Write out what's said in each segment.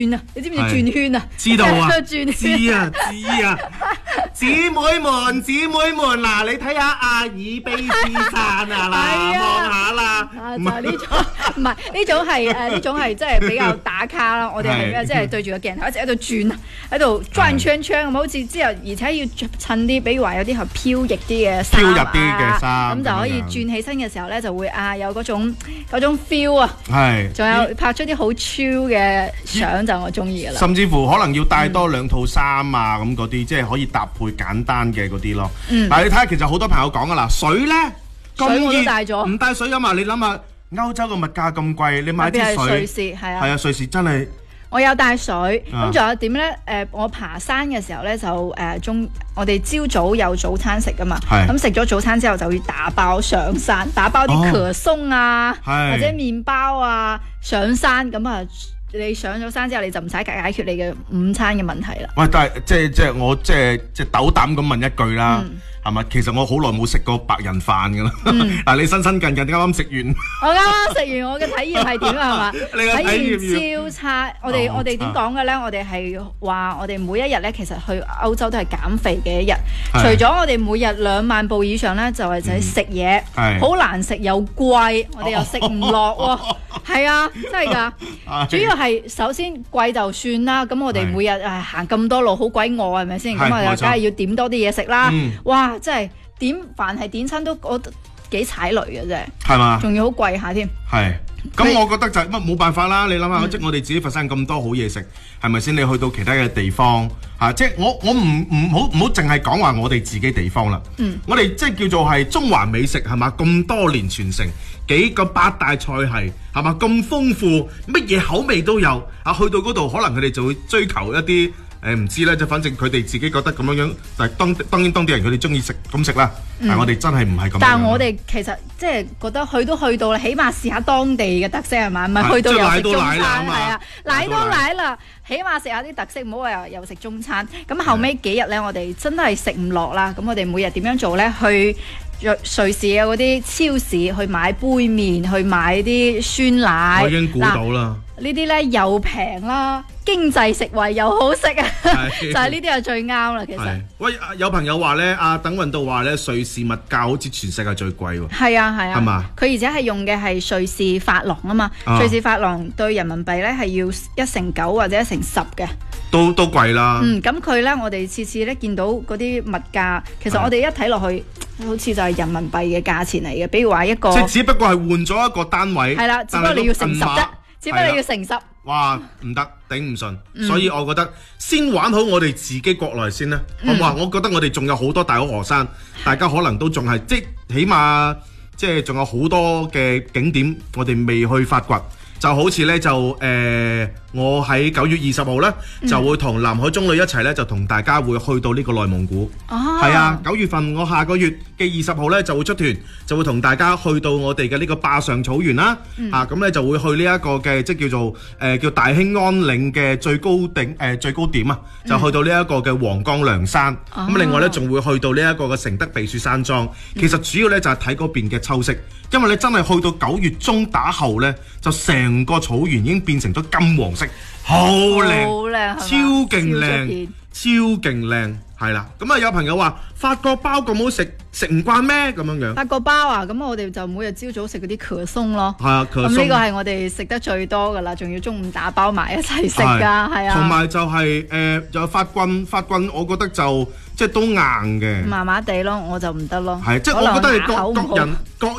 轉啊！你知唔知轉圈啊？ 知道啊， 轉知啊，姊妹們，嗱，你睇下阿爾卑斯山啊，嗱，望下啦。 就係呢種，唔係呢種係呢種係即係比較打卡啦。我哋係即係對住個鏡頭一直喺度轉，喺度轉圈圈咁，好似之後而且要襯啲，比如話有啲係飄逸啲嘅衫啊，咁就可以轉起身嘅時候咧，就會有嗰種 feel 啊。係，仲有拍出啲好超嘅相就我中意噶啦。甚至乎可能要帶多2套衫啊，咁嗰啲即係可以搭配簡單嘅嗰啲咯。但係你睇下，其實好多朋友講噶啦，水咧咁熱，唔帶水飲啊！你諗下歐洲嘅物價咁貴，你買支水，瑞士係啊，瑞士真係。我有帶水，咁仲有點咧？我爬山嘅時候咧，就我哋朝早有早餐食噶嘛，咁食咗早餐之後就要打包上山，打包啲可頌啊，或者麵包啊上山，咁啊。你上咗山之後，你就唔使解決你嘅午餐嘅問題啦。喂，但係即係我即係斗膽咁問一句啦，係咪？其實我好耐冇食過白人飯噶啦。嗱，你新近啱啱食完，我啱啱食完，我嘅體驗係點啊？係嘛？體驗超差。我哋點講嘅咧？我哋係話我哋每一日咧，其實去歐洲都係減肥嘅一日。除咗我哋每日2萬步以上咧，就係食嘢，好難食又貴，我哋又食唔落喎。係啊，真係㗎。主要係首先貴就算啦，咁我哋每日行咁多路，好鬼餓係咪先？咁啊，梗係要點多啲嘢食啦。哇，真係凡係點親都我幾踩雷嘅啫，係嘛？仲要好貴下添。係，咁我覺得就冇辦法啦。你諗下，即係我哋自己佛山咁多好嘢食，係咪先？你去到其他嘅地方嚇，即係我唔好淨係講話我哋自己地方啦。我哋即係叫做係中華美食係嘛？咁多年傳承。幾個8大菜系係嘛，咁豐富，乜嘢口味都有啊！去到嗰度，可能佢哋就會追求一啲唔知咧，就反正佢哋自己覺得咁樣，但係當然當地人佢哋中意食咁食啦。但係我哋真係唔係咁。但係我哋其實即係覺得去都去到啦，起碼試下當地嘅特色係嘛，唔係去到又食中餐係啊，奶都奶啦，起碼食下啲特色，唔好話又食中餐。咁後尾幾日咧，我哋真係食唔落啦。咁我哋每日點樣做咧？去瑞士嘅嗰啲超市去買杯麵，去買啲酸奶。我已經估到啦。呢啲咧又平啦，經濟實惠又好食啊！就係呢啲係最啱啦，其實。喂，有朋友話咧，阿鄧運道話咧，瑞士物價好似全世界最貴喎。係啊，係啊。係嘛？佢而且係用嘅係瑞士法郎啊嘛，瑞士法郎對人民幣咧係要1/9或者1/10嘅。都貴啦。咁佢咧，我哋次次咧見到嗰啲物價，其實我哋一睇落去，好似就係人民幣嘅價錢嚟嘅。比如話一個，即係只不過係換咗一個單位。係啦，只不過你要乘10啫，只不過你要乘10。哇，唔得，頂唔順。所以我覺得先玩好我哋自己國內先啦，好唔好啊？我覺得我哋仲有好多大好河山，大家可能都仲係即係起碼即係仲有好多嘅景點，我哋未去發掘。就好似咧我喺9月20號咧就會同南海中旅一齊咧就同大家會去到呢個內蒙古。係啊，9月份我下個月嘅20號咧就會出團，就會同大家去到我哋嘅呢個壩上草原啦。咁咧就會去呢一個嘅即係叫做叫大興安嶺嘅最高點啊，就去到呢一個嘅黃岡梁山。咁另外咧仲會去到呢一個嘅承德避暑山莊。其實主要咧就係睇嗰邊嘅秋色，因為咧真係去到9月中打後咧就成個草原已經變成咗金黃色，好靚，超勁靚，超勁靚，係啦。咁啊有朋友話法國包咁好食，食唔慣咩咁樣樣？法國包啊，咁我哋就每日朝早食嗰啲可頌咯。係啊，可頌。咁呢個係我哋食得最多噶啦，仲要中午打包埋一齊食噶，係啊。同埋就係有法棍，我覺得就即係都硬嘅。麻麻地咯，我就唔得咯。係，即係我覺得係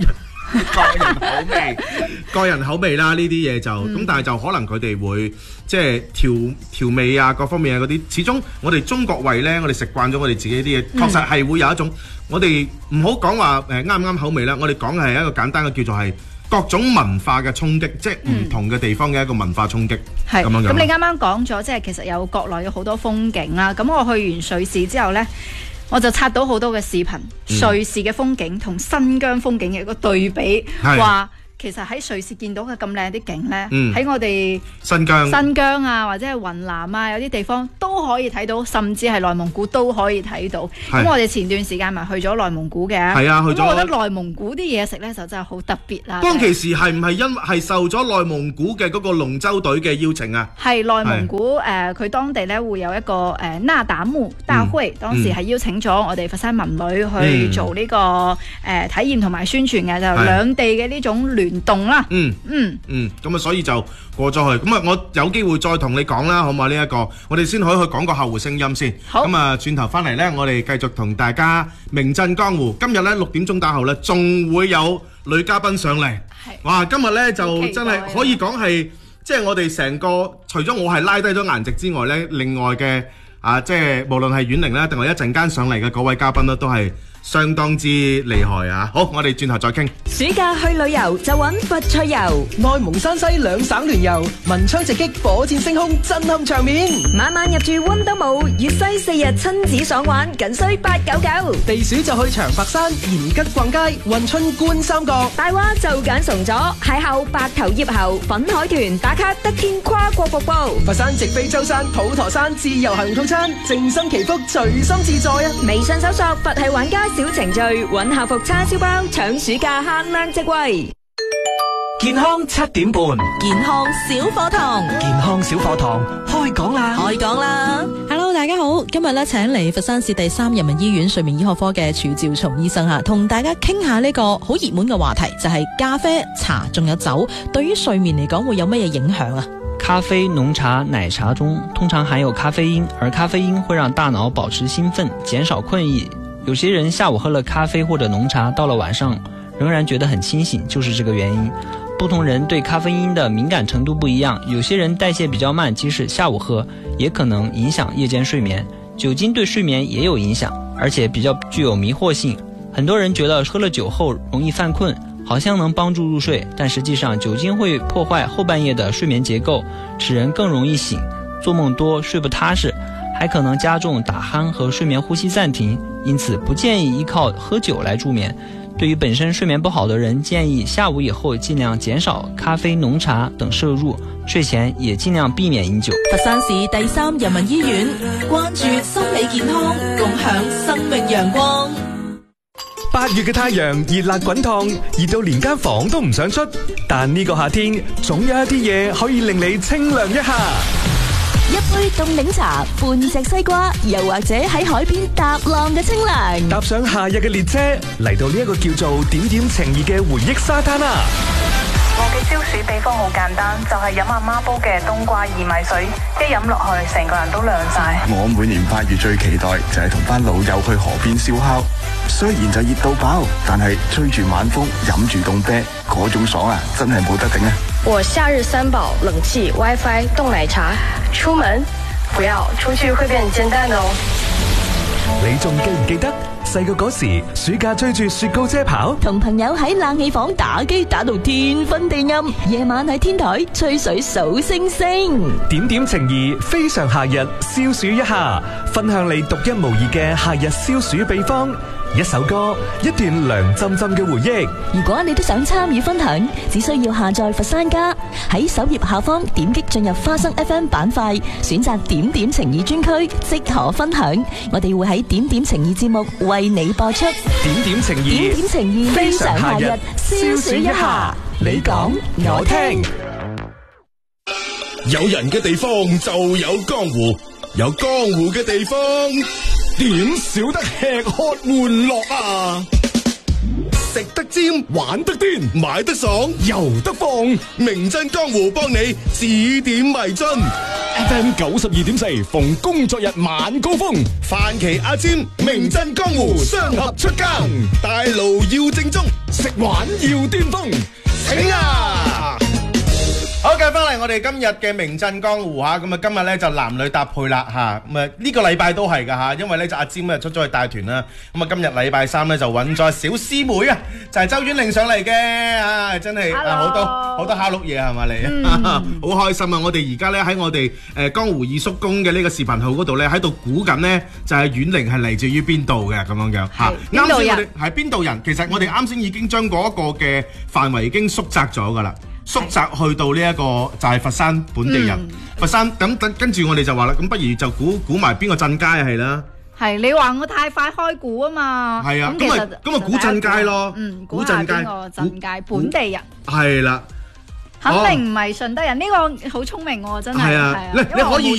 個人口味啦，呢啲嘢就咁，但係就可能佢哋會即係調味啊，各方面啊嗰啲，始終我哋中國胃呢，我哋食慣咗我哋自己啲嘢，確實係會有一種我哋唔好講話啱唔啱口味啦，我哋講嘅係一個簡單嘅叫做係各種文化嘅衝擊，即係唔同嘅地方嘅一個文化衝擊。係咁樣。咁你啱啱講咗，即係其實有國內嘅好多風景啦。咁我去完瑞士之後呢，我就刷到好多嘅視頻，瑞士嘅風景同新疆風景嘅一個對比，話其實喺瑞士見到嘅咁靚啲景咧， 嗯喺我哋新疆啊，或者係雲南啊，有啲地方都可以睇到，甚至係內蒙古都可以睇到。咁我哋前段時間咪去咗內蒙古嘅， 係啊，去咗。 我覺得內蒙古啲嘢食咧就真係好特別啦。 當其時係唔係受咗內蒙古嘅嗰個龍舟隊嘅邀請啊？ 係內蒙古佢當地咧會有一個那達慕大會，當時係邀請咗我哋佛山文旅去做呢個體驗同埋宣傳嘅，就兩地嘅呢種聯動啦。 咁啊，所以就過咗去。咁啊，我有機會再同你講啦，好嘛？呢一個我哋先可以去講個客戶聲音先。 好。 咁啊，轉頭翻嚟呢，我哋繼續同大家名震江湖。今日呢6點鐘打後呢，仲會有女嘉賓上嚟。哇！今日呢，就真係可以講係，即係我哋成個除咗我係拉低咗顏值之外呢，另外嘅即係無論係婉玲啦，定係一陣間上嚟嘅嗰位嘉賓呢，都係相當之厲害啊！好，我哋轉頭再傾。 暑假去旅遊就揾佛趣遊， 內蒙山西兩省聯遊，文昌直擊，火箭升空，震撼場面。 晚晚入住溫都姆，粵西4日親子爽玩，僅需899。 避暑就去長白山、延吉逛街，運春觀三角。 大話就揀崇左，邂逅白頭葉猴，粉海豚打卡得天跨國瀑布。 佛山直飛舟山、普陀山自由行套餐，靜心祈福，隨心自在啊！ 微信搜索佛系玩家小程序，揾客服叉燒包，搶暑假限量席位。 健康7點半， 健康小課堂， 健康小課堂開講啦！ 開講啦 ！Hello， 大家好，今日咧請嚟佛山市第3人民醫院睡眠醫學科嘅褚兆松醫生吓，同大家傾下呢個好熱門嘅話題，就係咖啡、茶仲有酒對於睡眠嚟講會有乜嘢影響啊？ 咖啡、濃茶、奶茶中通常含有咖啡因，而咖啡因會讓大腦保持興奮，減少困意。有些人下午喝了咖啡或者濃茶，到了晚上仍然覺得很清醒，就是這個原因。不同人對咖啡因的敏感程度不一樣，有些人代謝比較慢，即使下午喝也可能影響夜間睡眠。酒精對睡眠也有影響，而且比較具有迷惑性。很多人覺得喝了酒後容易犯困，好像能幫助入睡，但實際上酒精會破壞後半夜的睡眠結構，使人更容易醒，做夢多，睡不踏實，還可能加重打鼾和睡眠呼吸暫停，因此不建議依靠喝酒來助眠。對於本身睡眠不好的人，建議下午以後盡量減少咖啡、濃茶等攝入，睡前也盡量避免飲酒。 佛山市第3人民醫院，關注心理健康，共享生命陽光。 8月嘅太陽熱辣滾燙，熱到連間房都唔想出。但呢個夏天，總有一啲嘢可以令你清涼一下。 一杯凍檸茶，半隻西瓜，又或者喺海邊搭浪嘅清涼。 搭上夏日嘅列車，嚟到呢一個叫做點點情誼嘅回憶沙灘啊！ 我嘅消暑秘方好簡單，就係飲阿媽煲嘅冬瓜薏米水，一飲落去成個人都涼晒。 我每年8月最期待就係同班老友去河邊燒烤，雖然就熱到爆，但係吹住晚風，飲住凍啤，嗰種爽啊，真係冇得頂啊！ 我夏日3寶：冷氣、WiFi、凍奶茶。出門不要出去會變煎蛋哦。 你仲記唔記得細個嗰時暑假追住雪糕車跑， 同朋友喺冷氣房打機打到天昏地暗，夜晚喺天台吹水數星星。 點點情誼非常夏日，消暑一下，分享你獨一無二嘅夏日消暑秘方。一首歌，一段涼浸浸嘅回憶。 如果你都想參與分享，只需要下載佛山家，喺首頁下方點擊進入花生 FM 板塊，選擇點點情誼專區，即可分享。我哋會喺點點情誼節目為你播出。 點點情誼， 點點情誼非常夏日，消暑一下。你講我聽。 有人嘅地方就有江湖，有江湖嘅地方點少得吃喝玩樂啊！食得尖，玩得癲，買得爽，遊得放，名震江湖幫你指點迷津。FM 92.4，逢工作日晚高峰，范琪阿尖，名震江湖雙合出更，大爐要正宗，食玩要巔峰，請啊！ 好，繼翻嚟我哋今日嘅名震江湖嚇，咁啊今日咧就男女搭配啦嚇，咁啊呢個禮拜都係㗎嚇，因為咧就阿占咧出咗去帶團啦，咁啊今日禮拜三咧就揾咗小師妹啊，就係周婉玲上嚟嘅啊，真係好多蝦碌嘢係嘛你，好開心啊！我哋而家咧喺我哋江湖二叔公嘅呢個視頻號嗰度咧喺度估緊呢，就係婉玲係嚟自於邊度嘅咁樣樣嚇，啱先我哋係邊度人？其實我哋啱先已經將嗰一個嘅範圍已經縮窄咗㗎啦。縮窄去到呢一個就係佛山本地人，佛山咁跟住我哋就話啦，咁不如就估埋邊個鎮街係啦。 係你話我太快開估啊嘛。係啊，咁啊估鎮街咯。 估鎮街邊個鎮街本地人。 係啦， 肯定唔係順德人，呢個好聰明喎，真係。 係啊，你可以。